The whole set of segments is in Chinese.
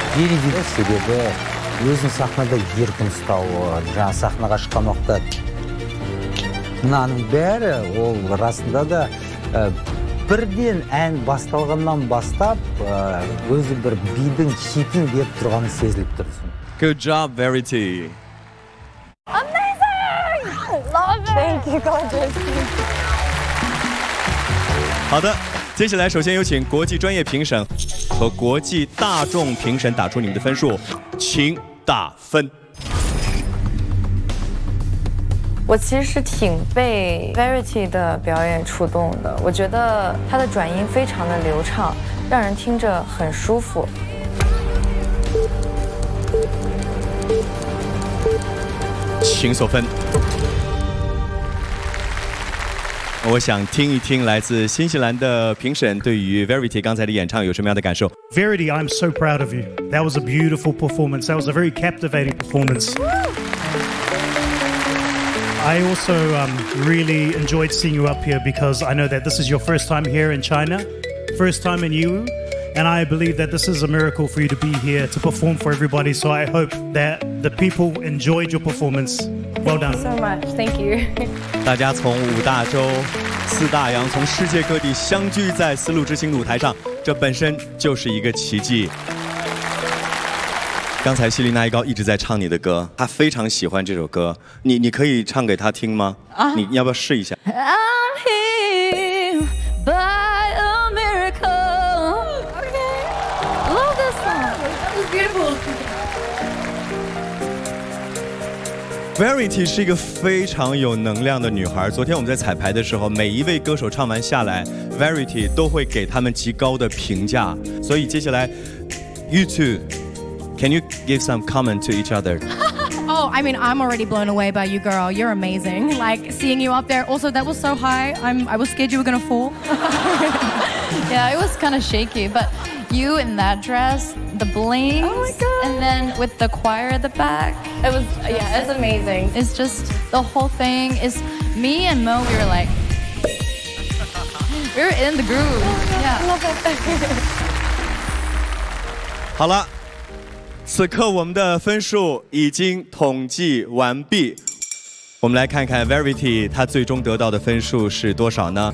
Вериди себебі өзін сахнада еркін ұстауы, жаңа сахнаға шыққан уақытта мынаның бәрі ол расында да бірден ән басталғаннан бастап өзі бір бидің хитін беріп тұрғаны сезіліп тұрсын. Good job, Verity. Amazing! Love it! Thank you, gorgeous. 好的，接下来首先有请国际专业评审和国际大众评审打出你们的分数，请打分。 我其实是挺被 Verity 的表演触动的，我觉得她的转音非常的流畅，让人听着很舒服。 请锁分。我想听一听来自新西兰的评审对于 Verity 刚才的演唱有什么样的感受。 Verity, I'm so proud of you. That was a beautiful performance. That was a very captivating performance. I also really enjoyed seeing you up here because I know that this is your first time here in China, first time in Yiwu, and I believe that this is a miracle for you to be here to perform for everybody. So I hope that the people enjoyed your performance. Well done. Thank you so much. Thank you. 大家从5大洲、4大洋，从世界各地相聚在丝路之星舞台上，这本身就是一个奇迹。刚才希林娜依高一直在唱你的歌，她非常喜欢这首歌，你可以唱给她听吗？你要不要试一下？ I'm here by a miracle. Okay. Love this song. That was beautiful. Verity 是一个非常有能量的女孩。昨天我们在彩排的时候，每一位歌手唱完下来 ，Verity 都会给他们极高的评价。所以接下来 ，You two。Can you give some comment to each other? Oh, I mean, I'm already blown away by you, girl. You're amazing. Like, seeing you up there. Also, that was so high. I was scared you were going to fall. Yeah, it was kind of shaky. But you in that dress, the bling, oh my God. And then with the choir at the back. It was, yeah, it's amazing. It's just, the whole thing is, me and Mo, we were like, we were in the groove. Oh, yeah. I love it. 好了。此刻我们的分数已经统计完毕，我们来看看 Verity 她最终得到的分数是多少呢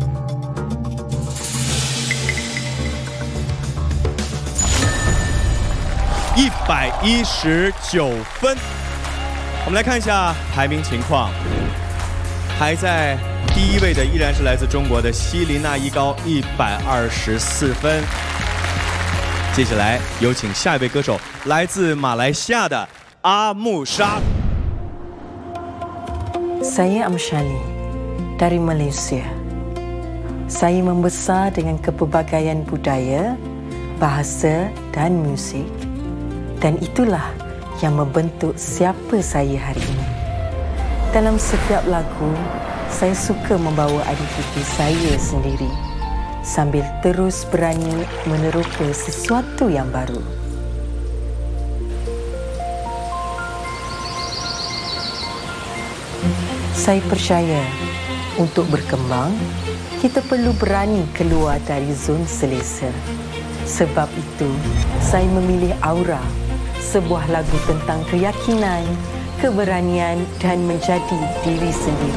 ？119分。我们来看一下排名情况，排在第1位的依然是来自中国的希林娜依高，124分。接下来有请下一位歌手，来自马来西亚的阿木莎。 Saya Amshani dari Malaysia. Saya membesar dengan kepelbagaian budaya, bahasa dan muzik, dan itulah yang membentuk siapa saya hari ini. Dalam setiap lagu, saya suka membawa identiti saya sendiri. Sambil terus berani meneroka sesuatu yang baru. Saya percaya untuk berkembang, kita perlu berani keluar dari zon selesa. Sebab itu, saya memilih Aura, sebuah lagu tentang keyakinan, keberanian dan menjadi diri sendiri.